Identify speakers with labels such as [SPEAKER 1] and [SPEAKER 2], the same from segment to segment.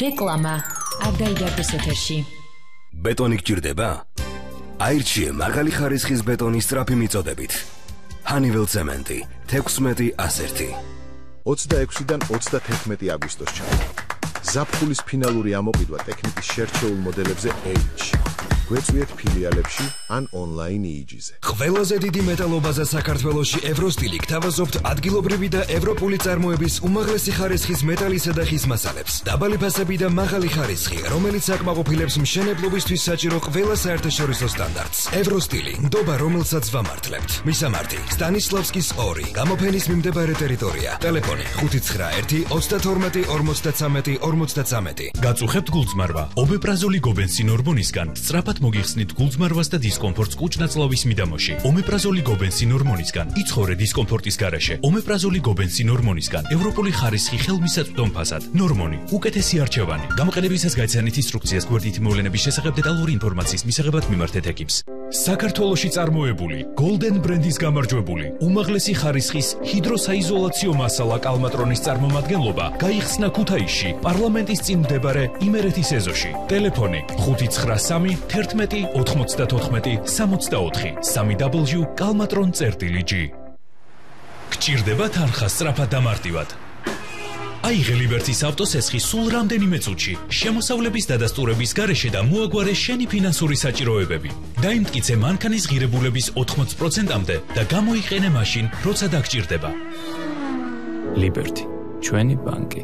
[SPEAKER 1] რეკლამა არ დაიდარდეს ეთერში.
[SPEAKER 2] ბეტონი გჭირდება? აირჩიე მაღალი ხარისხის ბეტონის სწრაფი მიწოდებით. Honeywell Cement 16-101.
[SPEAKER 3] 26-დან 31 აგვისტოს ჩამოვა. ზაფხულის ფინალური ამოყიდვა ტექნიკის შერჩეულ მოდელებზე H. გვეწვიეთ ფილიალებში ან ონლაინ EG-ზე.
[SPEAKER 2] ყველაზე დიდი მეტალობაზა საქართველოში ევროსტილი გთავაზობთ ადგილობრივი და ევროპული წარმოების უმაღლესი ხარისხის მეტალისა და ხის მასალებს. დაბალი ფასები და მაღალი ხარისხი, რომელიც აკმაყოფილებს მშენებლობისთვის საჭირო ყველა საერთაშორისო სტანდარტს. ევროსტილი, ნდობა, რომელსაც ვამართლებთ. მისამართი: სტანისლავსკის 2, გამოფენის მიმდებარე ტერიტორია. ტელეფონი 591 32 53 53.
[SPEAKER 4] გაწუხებთ გულწმარვა. ომეპრაზოლი გობენსინ ჰორმონისგან სწრაფად მოგიხსნით გულწმარვას და დისკომფორტს კუჭ-ნაწლავის მიდამოში. ომეპრაზოლი გობენსინ ჰორმონისგან იცხოვრე დისკომფორტის გარეშე. ომეპრაზოლი გობენსინ ჰორმონისგან ევროპული ხარისხი ხელმისაწვდომ ფასად. ნორმონი უკეთესი არჩევანი. გამოყენებისას გაიცანით ინსტრუქციას გვერდითი მოვლენების შესახებ დეტალური ინფორმაციის მისაღებად მიმართეთ ექიმს. საქართველოში წარმოებული Golden ბრენდის გამარჯვებული უმაღლესი ხარისხის ჰიდროსაიზოლაციო მასალა კალმატრონის წარმომადგენლობა გაიხსნა ქუთაისში პარლამენტის წინ მდებარე იმერეთის ეზოში. ტელეფონი 593 11 94 64 www.kalmatron.g. გჭირდება თანხა სწრაფად დამარტივად. აიღე ლიბერტის ავტოსესხი სულ რამდენიმე წუთში. შემოსავლების დადასტურების გარეშე და მოაგვარე შენი ფინანსური საჭიროებები. დაიმტკიცე მანქანის ღირებულების 80%-მდე და გამოიყენე მაშინ, როცა დაგჭირდება. ლიბერტი, ჩვენი ბანკი.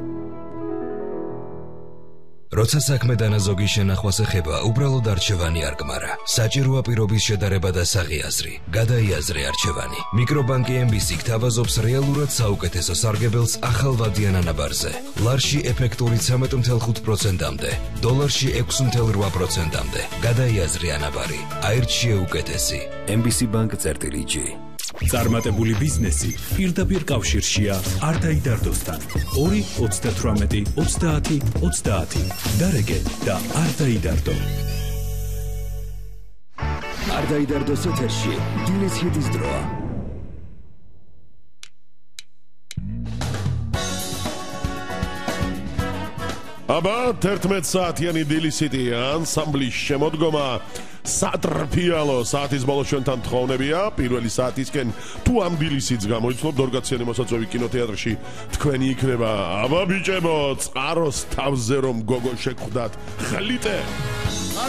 [SPEAKER 2] როცა საქმე დანაზოგის შენახვას ეხება, უბრალოდ არჩევანი არ გმარა. საჭიროა პირობის შედარება და საღიაზრი. გადაიაზრე არჩევანი. მიკრობანკი MBC გთავაზობს რეალურად საუკეთესო სარგებელს ახალვადიან ანაბარზე. ლარში ეფექტური 13.5%-მდე, დოლარში 6.8%-მდე. გადაიაზრე ანაბარი. აირჩიე უკეთესი. MBC Bank-G.
[SPEAKER 4] წარმატებული ბიზნესი პირდაპირ კავშირშია არ დაიდარდოსთან. 2 38 30 30. დარეგე და არ დაიდარდო.
[SPEAKER 2] არ დაიდარდოს ეთერში დილის ჰიტის დროა.
[SPEAKER 5] აბა 11 საათიანი დილის ჰიტი ანსამბლის შემოდგომა სატრფიალო საათის ბოლოს ჩვენთან თხოვნებია. პირველი საათისკენ თუ ამ დილის ჰიტს გამოიცნობ დორგაციანი მოსაწვევი კინოთეატრში თქვენი იქნება. აბა ბიჭებო, წყაროს თავზე რომ გოგო შეგხვდათ ხლიტე